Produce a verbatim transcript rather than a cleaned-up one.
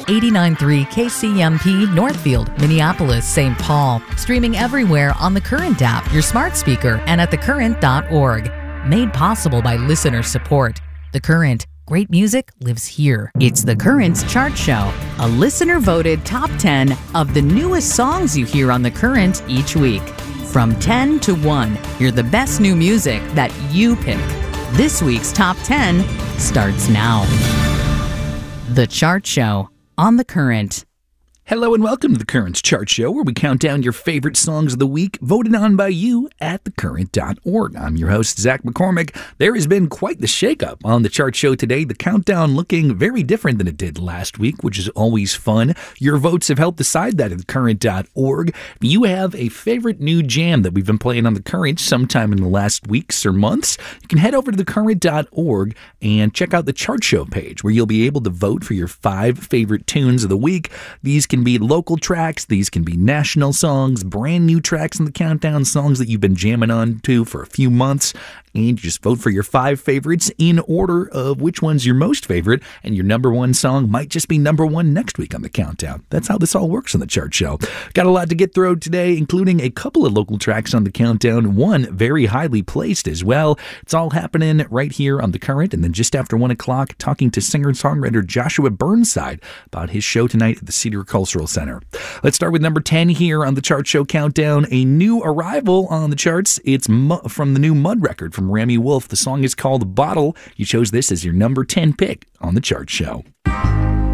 eighty-nine point three K C M P Northfield, Minneapolis, Saint Paul. Streaming everywhere on the Current app, your smart speaker, and at the current dot org. Made possible by listener support. The Current. Great music lives here. It's The Current's Chart Show, a listener-voted top ten of the newest songs you hear on The Current each week. From ten to one, hear the best new music that you pick. This week's top ten starts now. The Chart Show on The Current. Hello and welcome to The Current's Chart Show, where we count down your favorite songs of the week, voted on by you at the current dot org. I'm your host, Zach McCormick. There has been quite the shakeup on The Chart Show today. The countdown looking very different than it did last week, which is always fun. Your votes have helped decide that at the current dot org. If you have a favorite new jam that we've been playing on The Current sometime in the last weeks or months, you can head over to the current dot org and check out the Chart Show page, where you'll be able to vote for your five favorite tunes of the week. These can be local tracks, these can be national songs, brand new tracks in the countdown, songs that you've been jamming on to for a few months, and you just vote for your five favorites in order of which one's your most favorite, and your number one song might just be number one next week on the countdown. That's how this all works on the Chart Show. Got a lot to get through today, including a couple of local tracks on the countdown, one very highly placed as well. It's all happening right here on The Current, and then just after one o'clock, talking to singer-songwriter Joshua Burnside about his show tonight at the Cedar Cultural Center. Let's start with number ten here on the Chart Show countdown. A new arrival on the charts. It's Mu- from the new Mud record from Rami Wolf. The song is called Bottle. You chose this as your number ten pick on the Chart Show.